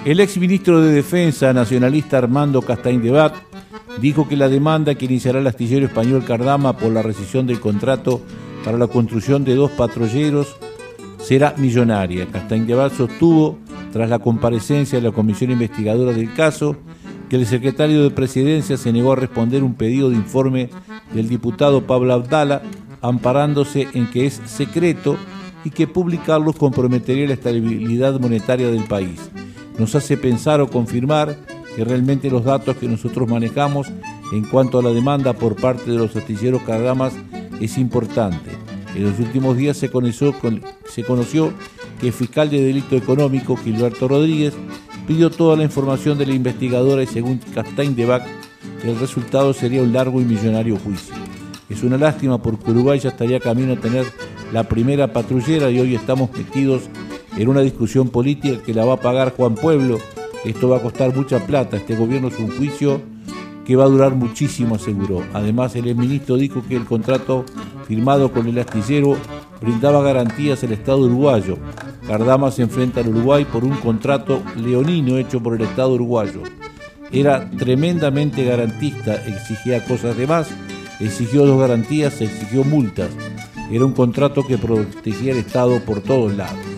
El exministro de Defensa nacionalista Armando Castaing-Debat dijo que la demanda que iniciará el astillero español Cardama por la rescisión del contrato para la construcción de 2 patrulleros será millonaria. Castaing-Debat sostuvo, tras la comparecencia de la comisión investigadora del caso, que el secretario de Presidencia se negó a responder un pedido de informe del diputado Pablo Abdala, amparándose en que es secreto y que publicarlo comprometería la estabilidad monetaria del país. Nos hace pensar o confirmar que realmente los datos que nosotros manejamos en cuanto a la demanda por parte de los astilleros Cardamas es importante. En los últimos días se conoció que el fiscal de delito económico, Gilberto Rodríguez, pidió toda la información de la investigadora y según Castaing-Debat, el resultado sería un largo y millonario juicio. Es una lástima porque Uruguay ya estaría camino a tener la primera patrullera y hoy estamos metidos en una discusión política que la va a pagar Juan Pueblo. Esto va a costar mucha plata, este gobierno es un juicio que va a durar muchísimo, aseguró. Además, el exministro dijo que el contrato firmado con el astillero brindaba garantías al Estado uruguayo. Cardama se enfrenta al Uruguay por un contrato leonino hecho por el Estado uruguayo. Era tremendamente garantista, exigía cosas de más, exigió 2 garantías, exigió multas. Era un contrato que protegía al Estado por todos lados.